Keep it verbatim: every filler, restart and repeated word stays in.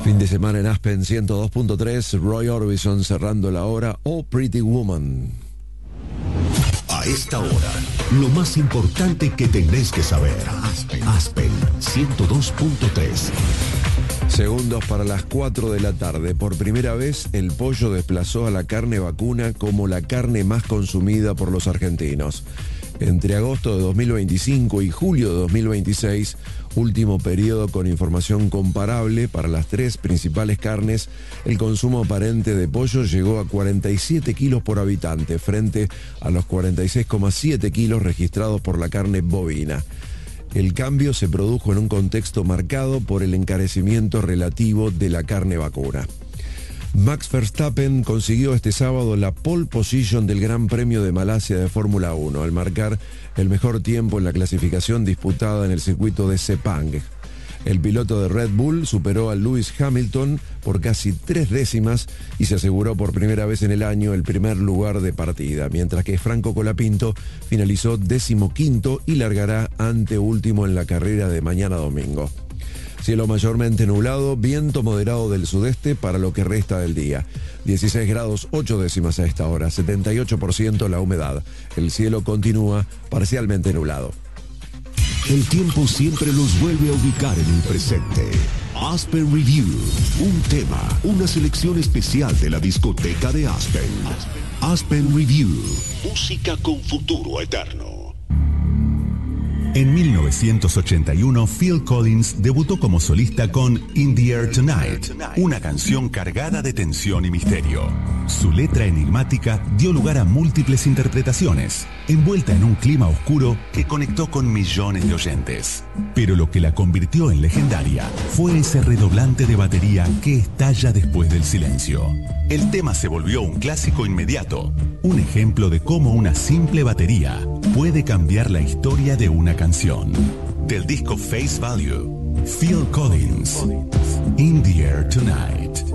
Fin de semana en Aspen ciento dos punto tres, Roy Orbison cerrando la hora, Oh Pretty Woman. A esta hora, lo más importante que tenés que saber. Aspen, Aspen ciento dos punto tres. Segundos para las cuatro de la tarde. Por primera vez, el pollo desplazó a la carne vacuna como la carne más consumida por los argentinos. Entre agosto de dos mil veinticinco y julio de dos mil veintiséis, último periodo con información comparable para las tres principales carnes, el consumo aparente de pollo llegó a cuarenta y siete kilos por habitante, frente a los cuarenta y seis coma siete kilos registrados por la carne bovina. El cambio se produjo en un contexto marcado por el encarecimiento relativo de la carne vacuna. Max Verstappen consiguió este sábado la pole position del Gran Premio de Malasia de Fórmula uno, al marcar el mejor tiempo en la clasificación disputada en el circuito de Sepang. El piloto de Red Bull superó a Lewis Hamilton por casi tres décimas y se aseguró por primera vez en el año el primer lugar de partida, mientras que Franco Colapinto finalizó decimoquinto y largará anteúltimo en la carrera de mañana domingo. Cielo mayormente nublado, viento moderado del sudeste para lo que resta del día. dieciséis grados ocho décimas a esta hora, setenta y ocho por ciento la humedad. El cielo continúa parcialmente nublado. El tiempo siempre los vuelve a ubicar en el presente. Aspen Review, un tema, una selección especial de la discoteca de Aspen. Aspen Review, música con futuro eterno. En mil novecientos ochenta y uno, Phil Collins debutó como solista con In the Air Tonight, una canción cargada de tensión y misterio. Su letra enigmática dio lugar a múltiples interpretaciones, envuelta en un clima oscuro que conectó con millones de oyentes. Pero lo que la convirtió en legendaria fue ese redoblante de batería que estalla después del silencio. El tema se volvió un clásico inmediato, un ejemplo de cómo una simple batería puede cambiar la historia de una canción. Del disco Face Value, Phil Collins, In the Air Tonight.